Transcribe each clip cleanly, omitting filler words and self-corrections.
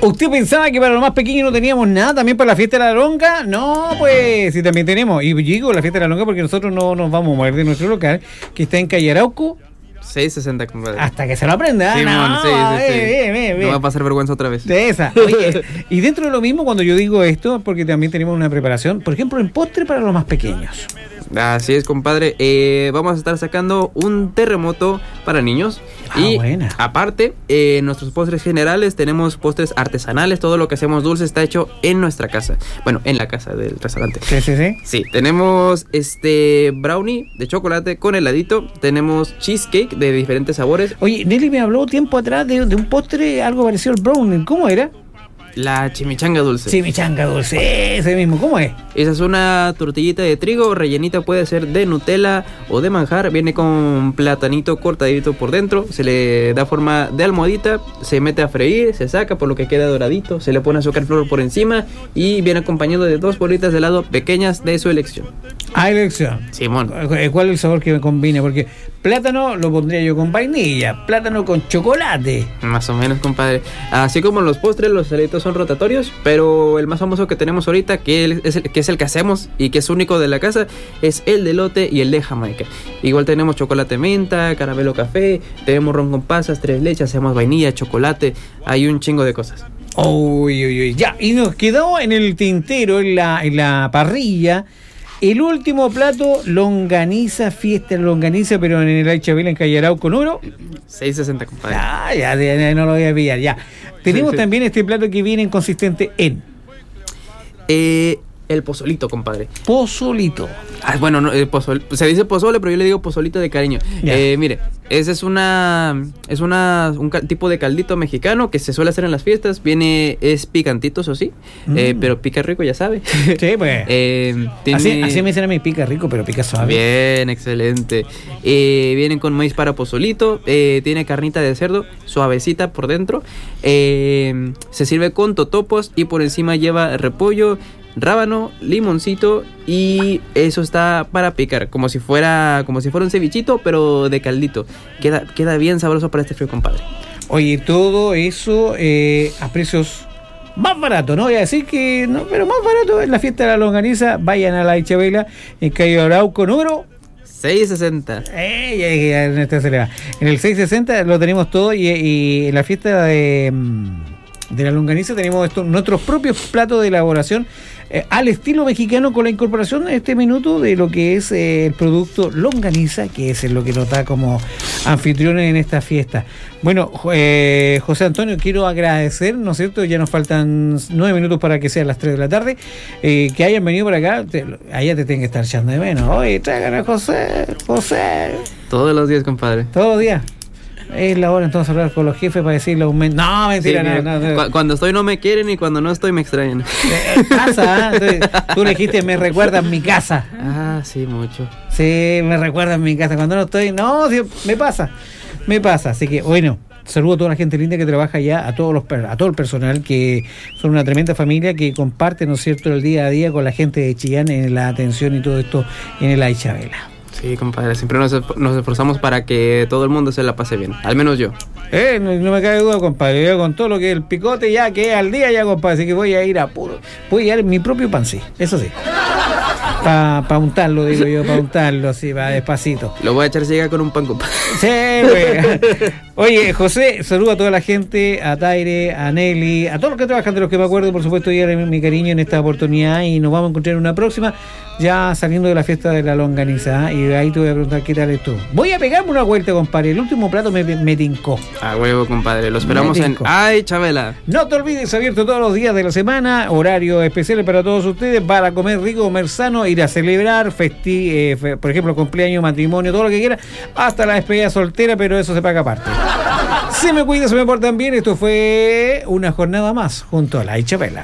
¿Usted pensaba que para los más pequeños no teníamos nada también para la fiesta de la longa? No, pues sí, también tenemos. Y digo la fiesta de la longa porque nosotros no nos vamos a mover de nuestro local, que está en calle Arauco. 660, compadre. Hasta que se lo aprenda. Sí, no, sí. Bien. No va a pasar vergüenza otra vez. De esa. Oye, y dentro de lo mismo, cuando yo digo esto, porque también tenemos una preparación, por ejemplo, en postre para los más pequeños. Así es, compadre. Vamos a estar sacando un terremoto para niños. Y buena. aparte, nuestros postres generales, tenemos postres artesanales. Todo lo que hacemos dulce está hecho en nuestra casa. Bueno, en la casa del restaurante. Sí. Sí, tenemos brownie de chocolate con heladito. Tenemos cheesecake de diferentes sabores. Oye, Nelly me habló tiempo atrás de un postre, algo parecido al brownie. ¿Cómo era? La chimichanga dulce. Chimichanga dulce, ese mismo. ¿Cómo es? Esa es una tortillita de trigo, rellenita puede ser de Nutella o de manjar. Viene con platanito cortadito por dentro. Se le da forma de almohadita. Se mete a freír, se saca por lo que queda doradito. Se le pone azúcar flor por encima. Y viene acompañado de 2 bolitas de helado pequeñas de su elección. Elección. Simón. ¿Cuál es el sabor que me combina? Porque plátano lo pondría yo con vainilla. Plátano con chocolate. Más o menos, compadre. Así como los postres, los heladitos son rotatorios, pero el más famoso que tenemos ahorita, que es el que hacemos y que es único de la casa, es el de elote y el de Jamaica. Igual tenemos chocolate menta, caramelo café, tenemos ron con pasas, 3 leches, hacemos vainilla, chocolate, hay un chingo de cosas. Uy. Ya, y nos quedó en el tintero, en la parrilla, el último plato, longaniza, fiesta de longaniza, pero en el Aychabela, en calle Arauco número 660, compadre. Ya, no lo voy a pillar, ya. Tenemos también este plato que viene consistente en el pozolito, compadre. Pozolito. Bueno, no, se dice pozole, pero yo le digo pozolito de cariño. Mire, ese es un tipo de caldito mexicano que se suele hacer en las fiestas. Es picantito, eso sí, pero pica rico, ya sabe. Sí, pues. Así me dicen a mí, pica rico, pero pica suave. Bien, excelente. Vienen con maíz para pozolito, tiene carnita de cerdo, suavecita por dentro. Se sirve con totopos y por encima lleva repollo, rábano, limoncito, y eso está para picar, como si fuera un cevichito, pero de caldito. Queda bien sabroso para este frío, compadre. Oye, todo eso a precios más baratos, no voy a decir que no, pero más barato en la fiesta de la longaniza. Vayan a la Aychabela, en calle Arauco número 660. En el 660 lo tenemos todo, y en la fiesta de la longaniza tenemos nuestros propios platos de elaboración al estilo mexicano, con la incorporación en este minuto de lo que es el producto longaniza, que es lo que nos da como anfitriones en esta fiesta. Bueno, José Antonio, quiero agradecer, ¿no es cierto? Ya nos faltan 9 minutos para que sean las 3 de la tarde, que hayan venido por acá. Allá te tienen que estar echando de menos. Oye, traigan a José. Todos los días, compadre. Todos los días. Es la hora entonces hablar con los jefes para decirle aumento. No, mentira, sí, no. Cuando estoy no me quieren y cuando no estoy me extrañan. Casa, ¿eh? Tú le dijiste, me recuerdas mi casa. Sí, mucho. Sí, me recuerdas mi casa. Cuando no estoy, no, sí, me pasa. Así que, bueno, saludo a toda la gente linda que trabaja allá, a todo el personal, que son una tremenda familia que comparte, ¿no es cierto?, el día a día con la gente de Chillán en la atención y todo esto en el Aychabela. Sí, compadre, siempre nos esforzamos para que todo el mundo se la pase bien, al menos yo. No me cabe duda, compadre, yo con todo lo que es el picote ya que al día ya, compadre, así que voy a ir voy a ir mi propio pan, sí, eso sí. Para untarlo, digo yo, para untarlo así, va despacito. Lo voy a echar ciega con un pan, compadre. Sí, güey. Oye, José, saludo a toda la gente, a Taire, a Nelly, a todos los que trabajan, de los que me acuerdo, por supuesto, y mi cariño en esta oportunidad, y nos vamos a encontrar en una próxima, ya saliendo de la fiesta de la longaniza, y ahí te voy a preguntar qué tal es tú. Voy a pegarme una vuelta, compadre, el último plato me tincó. A huevo, compadre, lo esperamos en Aychabela. No te olvides, abierto todos los días de la semana, horario especial para todos ustedes, para comer rico, comer sano, ir a celebrar, por ejemplo, cumpleaños, matrimonio, todo lo que quiera, hasta la despedida soltera, pero eso se paga aparte. Se me cuida, se me portan bien. Esto fue una jornada más junto a la Aychabela.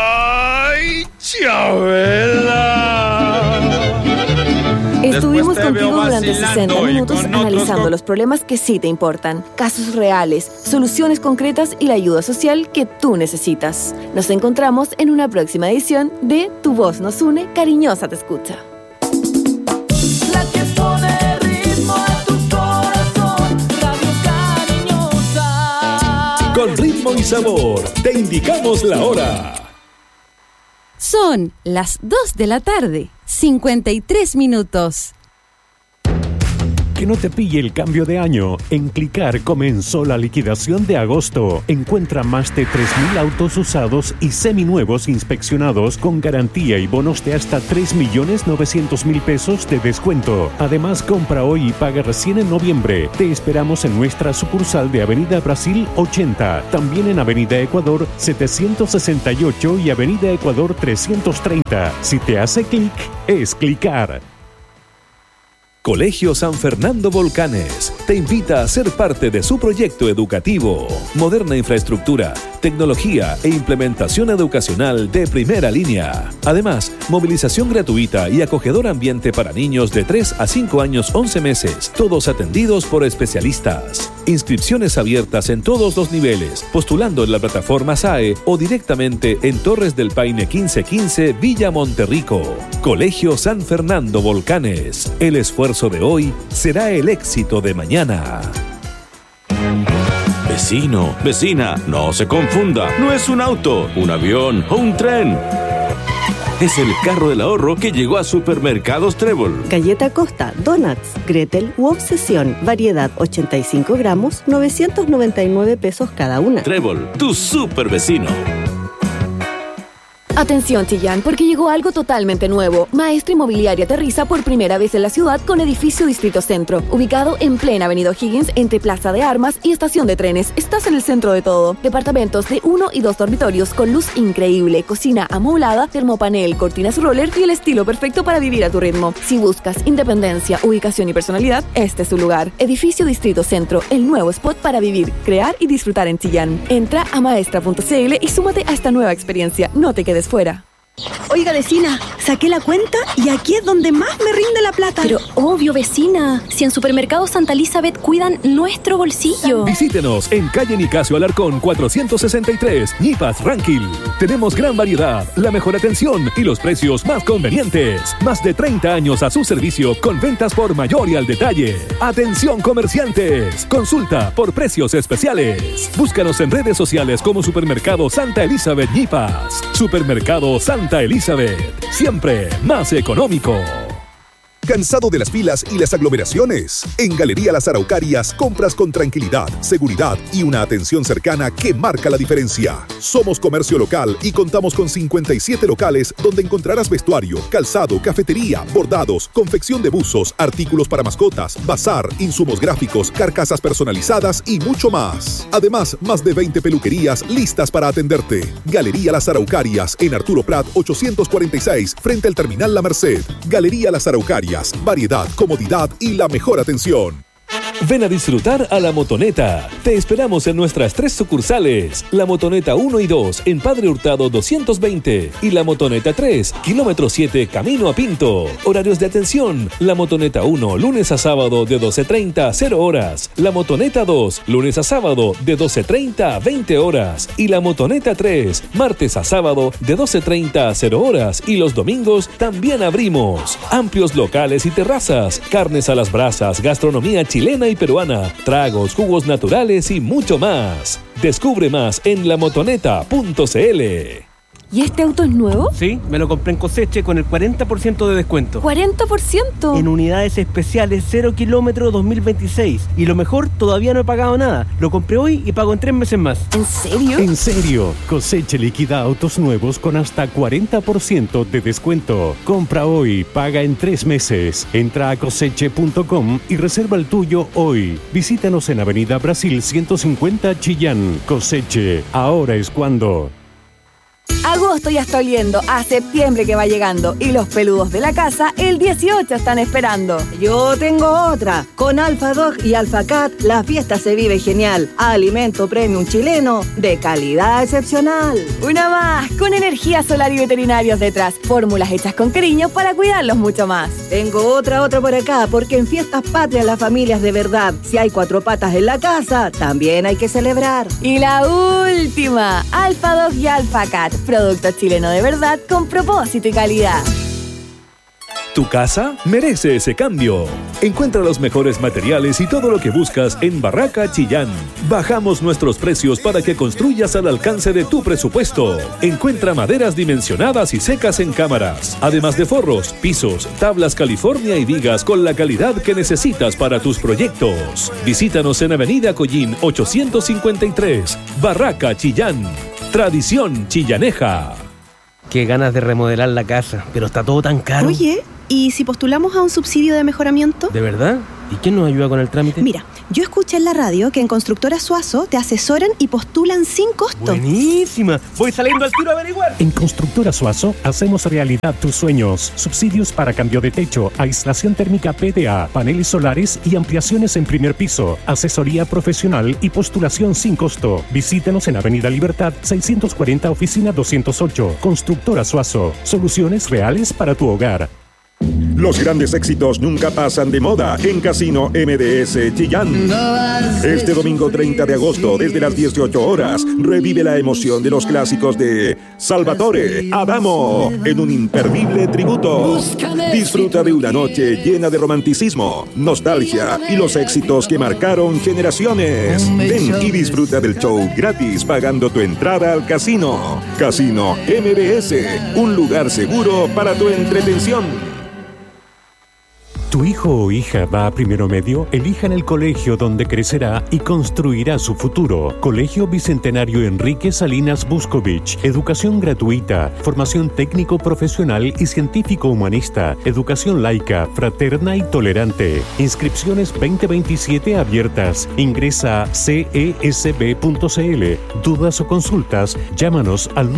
Estuvimos contigo durante 60 minutos analizando los problemas que sí te importan, casos reales, soluciones concretas y la ayuda social que tú necesitas. Nos encontramos en una próxima edición de Tu Voz Nos Une, cariñosa te escucha. La que pone ritmo a tu corazón, Radio Cariñosa. con ritmo y sabor. Te indicamos la hora. Son las 2 de la tarde, 53 minutos. Que no te pille el cambio de año. En Clicar comenzó la liquidación de agosto. Encuentra más de 3.000 autos usados y seminuevos inspeccionados con garantía y bonos de hasta 3.900.000 pesos de descuento. Además, compra hoy y paga recién en noviembre. Te esperamos en nuestra sucursal de Avenida Brasil 80. También en Avenida Ecuador 768 y Avenida Ecuador 330. Si te hace clic, es Clicar. Colegio San Fernando Volcanes te invita a ser parte de su proyecto educativo. Moderna infraestructura, tecnología e implementación educacional de primera línea. Además, movilización gratuita y acogedor ambiente para niños de 3 a 5 años 11 meses, todos atendidos por especialistas. Inscripciones abiertas en todos los niveles, postulando en la plataforma SAE o directamente en Torres del Paine 1515, Villa Monterrico. Colegio San Fernando Volcanes. El esfuerzo de hoy será el éxito de mañana. Vecino, vecina, no se confunda. No es un auto, un avión o un tren. Es el carro del ahorro que llegó a Supermercados Trébol. Galleta Costa, Donuts, Gretel u Obsesión. Variedad 85 gramos, 999 pesos cada una. Trébol, tu super vecino. Atención Chillán, porque llegó algo totalmente nuevo. Maestra Inmobiliaria aterriza por primera vez en la ciudad con edificio Distrito Centro, ubicado en plena Avenida O'Higgins, entre Plaza de Armas y Estación de Trenes. Estás en el centro de todo. Departamentos de 1 y 2 dormitorios con luz increíble, cocina amoblada, termopanel, cortinas roller y el estilo perfecto para vivir a tu ritmo. Si buscas independencia, ubicación y personalidad, este es tu lugar. Edificio Distrito Centro, el nuevo spot para vivir, crear y disfrutar en Chillán. Entra a maestra.cl y súmate a esta nueva experiencia. No te quedes fuera. Oiga, vecina, saqué la cuenta y aquí es donde más me rinde la plata. Pero obvio, vecina, si en Supermercado Santa Elizabeth cuidan nuestro bolsillo. Visítenos en calle Nicasio Alarcón 463, Ñipas Ranquil. Tenemos gran variedad, la mejor atención y los precios más convenientes. Más de 30 años a su servicio con ventas por mayor y al detalle. Atención comerciantes, consulta por precios especiales. Búscanos en redes sociales como Supermercado Santa Elizabeth Ñipas. Supermercado Santa Elizabeth, siempre más económico. ¿Cansado de las filas y las aglomeraciones? En Galería Las Araucarias compras con tranquilidad, seguridad y una atención cercana que marca la diferencia. Somos comercio local y contamos con 57 locales donde encontrarás vestuario, calzado, cafetería, bordados, confección de buzos, artículos para mascotas, bazar, insumos gráficos, carcasas personalizadas y mucho más. Además, más de 20 peluquerías listas para atenderte. Galería Las Araucarias en Arturo Prat 846 frente al Terminal La Merced. Galería Las Araucarias. Variedad, comodidad y la mejor atención. Ven a disfrutar a La Motoneta. Te esperamos en nuestras 3 sucursales. La Motoneta 1 y 2 en Padre Hurtado 220 y La Motoneta 3, kilómetro 7, camino a Pinto. Horarios de atención. La Motoneta 1, lunes a sábado de 12:30 a 0 horas. La Motoneta 2, lunes a sábado de 12:30 a 20 horas. Y la Motoneta 3, martes a sábado de 12:30 a 0 horas. Y los domingos también abrimos. Amplios locales y terrazas, carnes a las brasas, gastronomía chilena y peruana, tragos, jugos naturales y mucho más. Descubre más en lamotoneta.cl. ¿Y este auto es nuevo? Sí, me lo compré en Coseche con el 40% de descuento. ¿40%? En unidades especiales 0 kilómetros 2026. Y lo mejor, todavía no he pagado nada. Lo compré hoy y pago en 3 meses más. ¿En serio? En serio, Coseche liquida autos nuevos con hasta 40% de descuento. Compra hoy, paga en 3 meses. Entra a coseche.com y reserva el tuyo hoy. Visítanos en Avenida Brasil 150 Chillán. Coseche, ahora es cuando. Agosto ya está oliendo a septiembre que va llegando y los peludos de la casa el 18 están esperando. Yo tengo otra. Con Alfa Dog y Alfa Cat, la fiesta se vive genial. Alimento premium chileno de calidad excepcional. Una más, con energía solar y veterinarios detrás. Fórmulas hechas con cariño para cuidarlos mucho más. Tengo otra por acá, porque en fiestas patrias las familias de verdad. Si hay 4 patas en la casa, también hay que celebrar. Y la última, Alfa Dog y Alfa Cat. Producto chileno de verdad con propósito y calidad. ¿Tu casa? Merece ese cambio. Encuentra los mejores materiales y todo lo que buscas en Barraca Chillán. Bajamos nuestros precios para que construyas al alcance de tu presupuesto. Encuentra maderas dimensionadas y secas en cámaras, además de forros, pisos, tablas California y vigas con la calidad que necesitas para tus proyectos. Visítanos en Avenida Collín 853, Barraca Chillán. Tradición chillaneja. Qué ganas de remodelar la casa, pero está todo tan caro. Oye, ¿y si postulamos a un subsidio de mejoramiento? ¿De verdad? ¿Y quién nos ayuda con el trámite? Mira, yo escuché en la radio que en Constructora Suazo te asesoran y postulan sin costo. ¡Buenísima! Voy saliendo al tiro a averiguar. En Constructora Suazo hacemos realidad tus sueños. Subsidios para cambio de techo, aislación térmica PDA, paneles solares y ampliaciones en primer piso. Asesoría profesional y postulación sin costo. Visítenos en Avenida Libertad 640, oficina 208. Constructora Suazo. Soluciones reales para tu hogar. Los grandes éxitos nunca pasan de moda en Casino MDS Chillán. Este domingo 30 de agosto, desde las 18 horas, revive la emoción de los clásicos de Salvatore, Adamo, en un imperdible tributo. Disfruta de una noche llena de romanticismo, nostalgia y los éxitos que marcaron generaciones. Ven y disfruta del show gratis pagando tu entrada al casino. Casino MDS, un lugar seguro para tu entretención. ¿Tu hijo o hija va a primero medio? Elijan el colegio donde crecerá y construirá su futuro. Colegio Bicentenario Enrique Salinas Buscovich. Educación gratuita, formación técnico-profesional y científico-humanista, educación laica, fraterna y tolerante. Inscripciones 2027 abiertas. Ingresa a cesb.cl. Dudas o consultas, llámanos al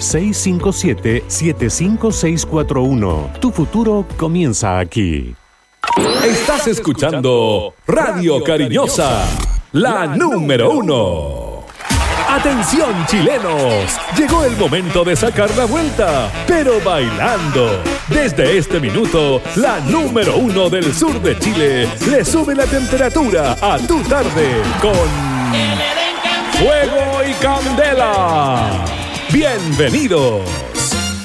9657-75641. Tu futuro comienza aquí. Estás escuchando Radio Cariñosa, la número 1. ¡Atención, chilenos! Llegó el momento de sacar la vuelta, pero bailando. Desde este minuto, la número 1 del sur de Chile le sube la temperatura a tu tarde con Fuego y Candela. ¡Bienvenidos!